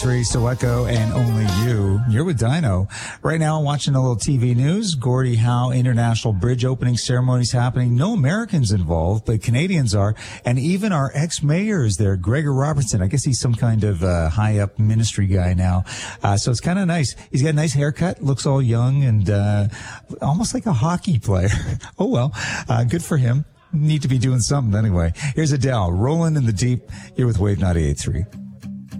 Three, Soweco, and Only You. You're with Dino. Right now, I'm watching a little TV news. Gordie Howe International Bridge opening ceremonies happening. No Americans involved, but Canadians are. And even our ex-mayor is there, Gregor Robertson. I guess he's some kind of high-up ministry guy now. So it's kind of nice. He's got a nice haircut, looks all young and almost like a hockey player. Oh, well, good for him. Need to be doing something anyway. Here's Adele, Rolling in the Deep. You're with Wave 98.3.